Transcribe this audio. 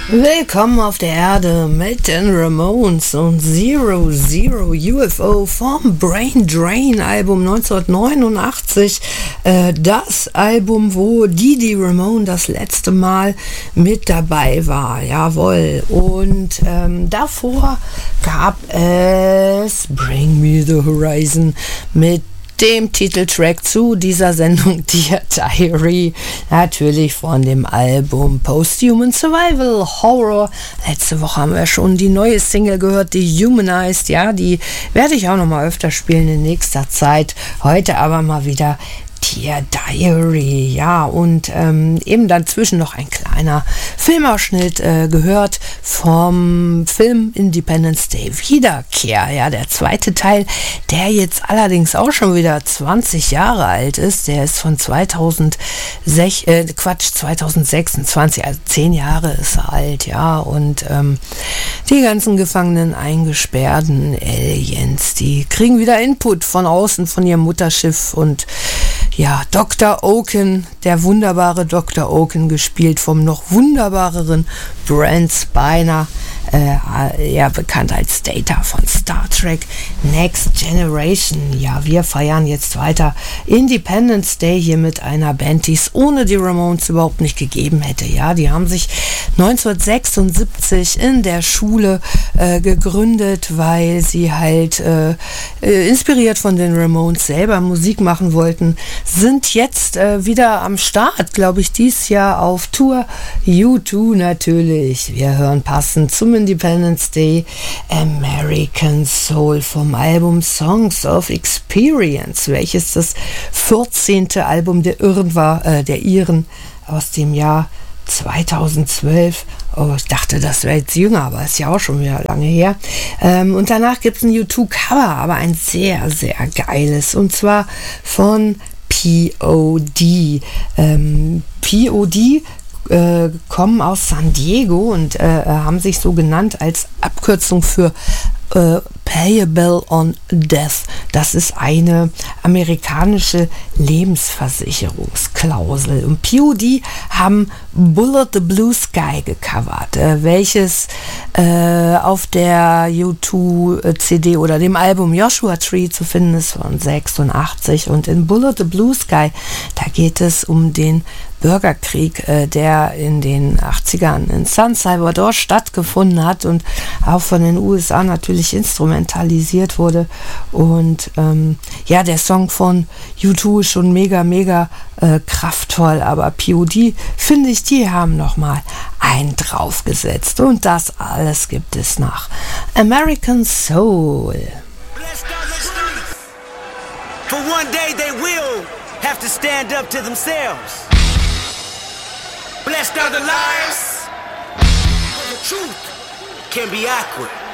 Willkommen auf der Erde mit den Ramones und Zero Zero UFO vom Brain Drain Album 1989. Das Album, wo Dee Ramone das letzte Mal mit dabei war. Jawohl. Und davor gab es Bring Me the Horizon mit dem Titeltrack zu dieser Sendung, Dear Diary, natürlich von dem Album Post-Human Survival Horror. Letzte Woche haben wir schon die neue Single gehört, die Humanized, ja, die werde ich auch noch mal öfter spielen in nächster Zeit. Heute aber mal wieder Dear Diary, ja, und eben dann zwischen noch ein kleiner Filmausschnitt gehört vom Film Independence Day Wiederkehr, ja, der zweite Teil, der jetzt allerdings auch schon wieder 20 Jahre alt ist, der ist von 2026, also 10 Jahre ist er alt, ja, und die ganzen Gefangenen, eingesperrten Aliens, die kriegen wieder Input von außen, von ihrem Mutterschiff und ja, Dr. Oaken, der wunderbare Dr. Oaken, gespielt vom noch wunderbareren Brent Spiner, bekannt als Data von Star Trek Next Generation. Ja, wir feiern jetzt weiter Independence Day hier mit einer Band, die es ohne die Ramones überhaupt nicht gegeben hätte. Ja, die haben sich 1976 in der Schule gegründet, weil sie halt inspiriert von den Ramones selber Musik machen wollten, sind jetzt wieder am Start, glaube ich, dieses Jahr auf Tour. U2 natürlich. Wir hören passend zum Independence Day American Soul vom Album Songs of Experience, welches das 14. Album der Iren war, der Iren aus dem Jahr 2012. Oh, ich dachte, das wäre jetzt jünger, aber ist ja auch schon wieder lange her. Und danach gibt es ein U2-Cover, aber ein sehr, sehr geiles. Und zwar von POD. POD kommen aus San Diego und haben sich so genannt als Abkürzung für Payable on Death. Das ist eine amerikanische Lebensversicherungsklausel. Und POD haben Bullet the Blue Sky gecovert, welches auf der U2-CD oder dem Album Joshua Tree zu finden ist von 86. Und in Bullet the Blue Sky, da geht es um den Bürgerkrieg, der in den 80ern in San Salvador stattgefunden hat und auch von den USA natürlich instrumentalisiert wurde. Und der Song von U2 ist schon mega, mega kraftvoll, aber POD, finde ich, die haben nochmal einen draufgesetzt. Und das alles gibt es nach American Soul. For one day they will have to stand up to themselves. Blessed are the lives, but the truth can be awkward.